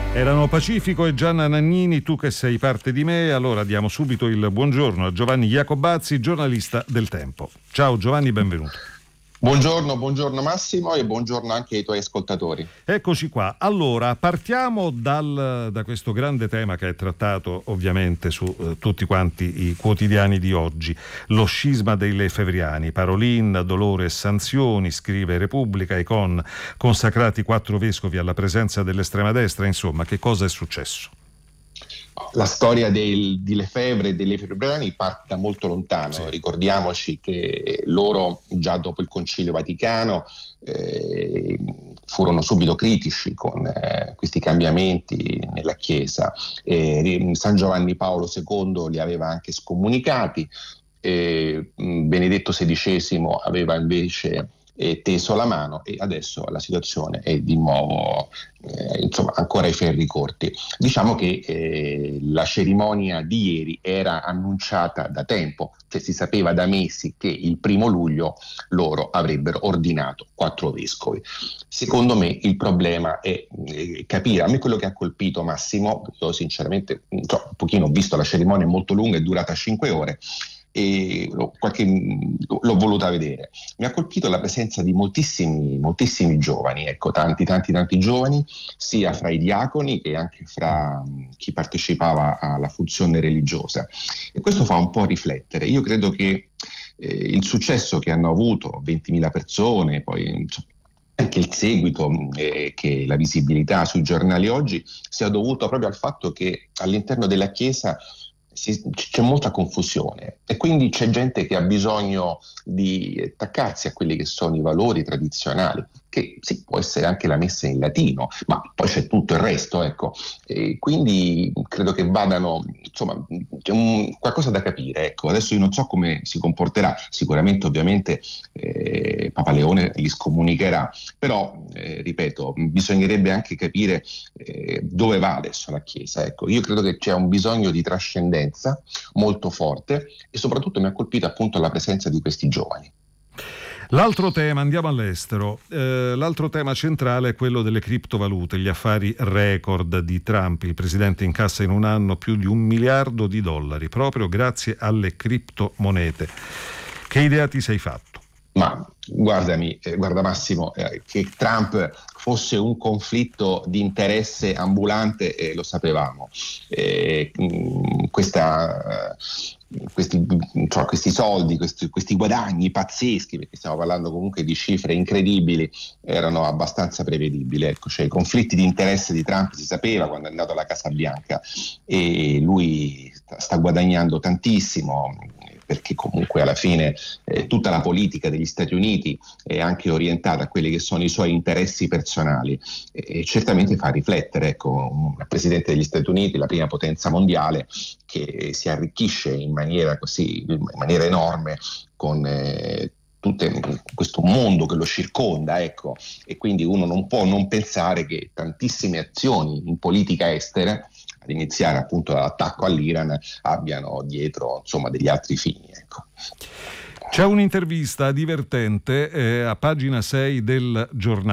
Erano Pacifico e Gianna Nannini, tu che sei parte di me. Allora diamo subito il buongiorno a Giovanni Iacobazzi, giornalista del Tempo. Ciao Giovanni, benvenuto. Buongiorno Massimo e buongiorno anche ai tuoi ascoltatori. Eccoci qua. Allora, partiamo da questo grande tema che è trattato ovviamente su tutti quanti i quotidiani di oggi, lo scisma dei Lefebvriani. Parolin, dolore e sanzioni, scrive Repubblica, e consacrati 4 vescovi alla presenza dell'estrema destra. Insomma, che cosa è successo? La storia di Lefebvre e dei Lefebvriani parte da molto lontano. Sì. Ricordiamoci che loro, già dopo il Concilio Vaticano, furono subito critici con questi cambiamenti nella Chiesa. San Giovanni Paolo II li aveva anche scomunicati. Benedetto XVI aveva invece teso la mano, e adesso la situazione è di nuovo ancora ai ferri corti. Diciamo che la cerimonia di ieri era annunciata da tempo, cioè si sapeva da mesi che il 1° luglio loro avrebbero ordinato 4 vescovi. Secondo me il problema è capire. A me quello che ha colpito, Massimo, io sinceramente un pochino ho visto la cerimonia, è molto lunga, è durata 5 ore e l'ho voluta vedere. Mi ha colpito la presenza di moltissimi giovani, ecco, tanti giovani, sia fra i diaconi che anche fra chi partecipava alla funzione religiosa, e questo fa un po' riflettere. Io credo che il successo che hanno avuto 20.000 persone, poi anche il seguito, che la visibilità sui giornali oggi, sia dovuto proprio al fatto che all'interno della Chiesa c'è molta confusione, e quindi c'è gente che ha bisogno di attaccarsi a quelli che sono i valori tradizionali, che sì, può essere anche la messa in latino, ma poi c'è tutto il resto, ecco. E quindi credo che vadano, insomma, c'è qualcosa da capire, ecco. Adesso io non so come si comporterà, sicuramente ovviamente Papa Leone li scomunicherà, però ripeto, bisognerebbe anche capire dove va adesso la Chiesa, ecco. Io credo che c'è un bisogno di trascendenza molto forte, e soprattutto mi ha colpito appunto la presenza di questi giovani. L'altro tema, andiamo all'estero, l'altro tema centrale è quello delle criptovalute, gli affari record di Trump. Il presidente incassa in un anno più di $1 miliardo proprio grazie alle criptomonete. Che idea ti sei fatto? Ma guarda Massimo, che Trump fosse un conflitto di interesse ambulante, lo sapevamo. Questi soldi, questi guadagni pazzeschi, perché stiamo parlando comunque di cifre incredibili, erano abbastanza prevedibili. Ecco, cioè, i conflitti di interesse di Trump si sapeva quando è andato alla Casa Bianca, e lui sta guadagnando tantissimo, perché comunque alla fine tutta la politica degli Stati Uniti è anche orientata a quelli che sono i suoi interessi personali, e certamente fa riflettere, ecco, un presidente degli Stati Uniti, la prima potenza mondiale, che si arricchisce in maniera enorme con tutto questo mondo che lo circonda, ecco, e quindi uno non può non pensare che tantissime azioni in politica estera, ad iniziare appunto dall'attacco all'Iran, abbiano dietro, insomma, degli altri fini, ecco. C'è un'intervista divertente a pagina 6 del giornale